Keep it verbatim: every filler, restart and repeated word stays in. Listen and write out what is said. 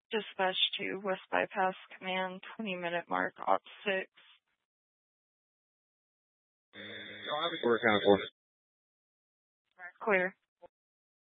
Dispatch to West Bypass Command, twenty minute mark, op six. We're accounted for. Clear.